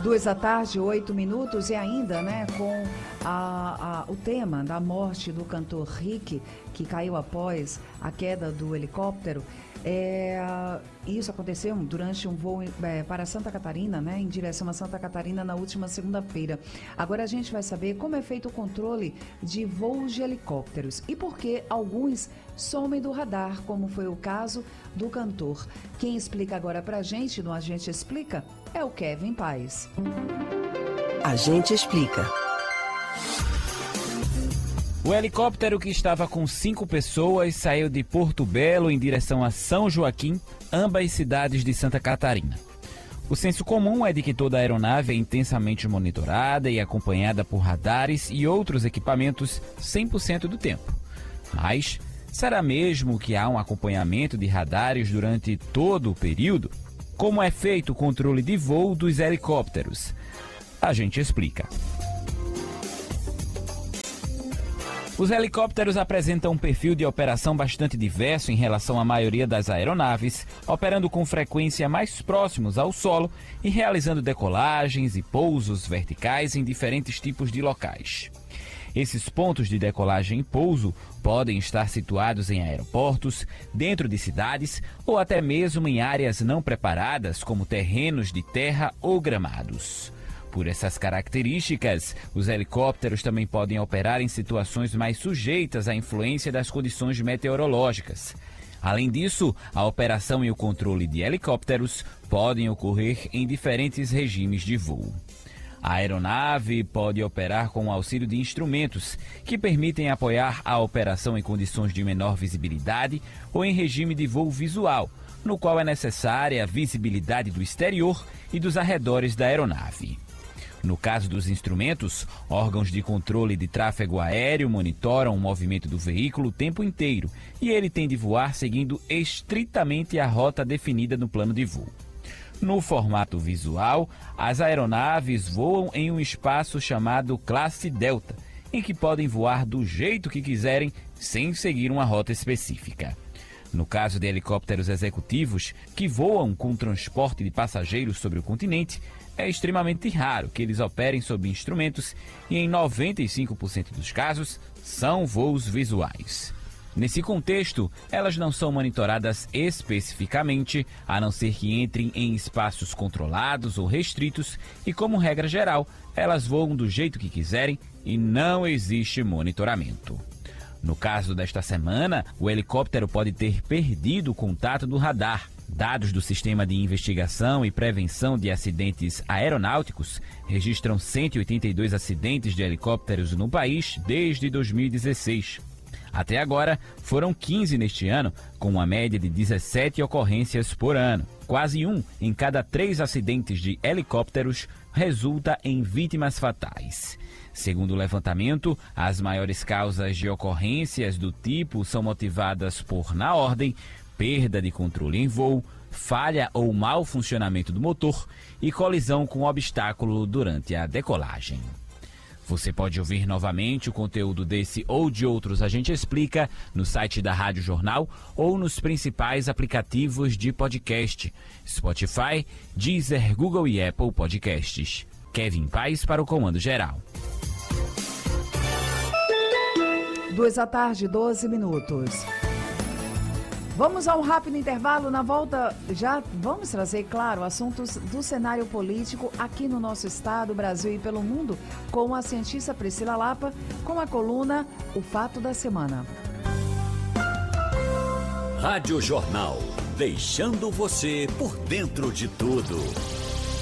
2 da tarde, 8 minutos, e ainda, né, com o tema da morte do cantor Rick, que caiu após a queda do helicóptero. Isso aconteceu durante um voo para Santa Catarina, né, em direção a Santa Catarina na última segunda-feira. Agora a gente vai saber como é feito o controle de voos de helicópteros e por que alguns somem do radar, como foi o caso do cantor. Quem explica agora pra gente, no A Gente Explica, é o Kevin Paes. A Gente Explica. O helicóptero, que estava com 5 pessoas, saiu de Porto Belo em direção a São Joaquim, ambas cidades de Santa Catarina. O senso comum é de que toda a aeronave é intensamente monitorada e acompanhada por radares e outros equipamentos 100% do tempo. Mas será mesmo que há um acompanhamento de radares durante todo o período? Como é feito o controle de voo dos helicópteros? A gente explica. Os helicópteros apresentam um perfil de operação bastante diverso em relação à maioria das aeronaves, operando com frequência mais próximos ao solo e realizando decolagens e pousos verticais em diferentes tipos de locais. Esses pontos de decolagem e pouso podem estar situados em aeroportos, dentro de cidades ou até mesmo em áreas não preparadas, como terrenos de terra ou gramados. Por essas características, os helicópteros também podem operar em situações mais sujeitas à influência das condições meteorológicas. Além disso, a operação e o controle de helicópteros podem ocorrer em diferentes regimes de voo. A aeronave pode operar com o auxílio de instrumentos que permitem apoiar a operação em condições de menor visibilidade ou em regime de voo visual, no qual é necessária a visibilidade do exterior e dos arredores da aeronave. No caso dos instrumentos, órgãos de controle de tráfego aéreo monitoram o movimento do veículo o tempo inteiro e ele tem de voar seguindo estritamente a rota definida no plano de voo. No formato visual, as aeronaves voam em um espaço chamado classe Delta, em que podem voar do jeito que quiserem sem seguir uma rota específica. No caso de helicópteros executivos, que voam com transporte de passageiros sobre o continente, é extremamente raro que eles operem sob instrumentos e, em 95% dos casos, são voos visuais. Nesse contexto, elas não são monitoradas especificamente, a não ser que entrem em espaços controlados ou restritos e, como regra geral, elas voam do jeito que quiserem e não existe monitoramento. No caso desta semana, o helicóptero pode ter perdido o contato do radar. Dados do Sistema de Investigação e Prevenção de Acidentes Aeronáuticos registram 182 acidentes de helicópteros no país desde 2016. Até agora, foram 15 neste ano, com uma média de 17 ocorrências por ano. Quase 1 em cada 3 acidentes de helicópteros resulta em vítimas fatais. Segundo o levantamento, as maiores causas de ocorrências do tipo são motivadas por, na ordem, perda de controle em voo, falha ou mau funcionamento do motor e colisão com obstáculo durante a decolagem. Você pode ouvir novamente o conteúdo desse ou de outros A Gente Explica no site da Rádio Jornal ou nos principais aplicativos de podcast: Spotify, Deezer, Google e Apple Podcasts. Kevin Paes para o Comando Geral. 2 da tarde, 12 minutos. Vamos a um rápido intervalo. Na volta, já vamos trazer, claro, assuntos do cenário político aqui no nosso estado, Brasil e pelo mundo, com a cientista Priscila Lapa, com a coluna O Fato da Semana. Rádio Jornal, deixando você por dentro de tudo.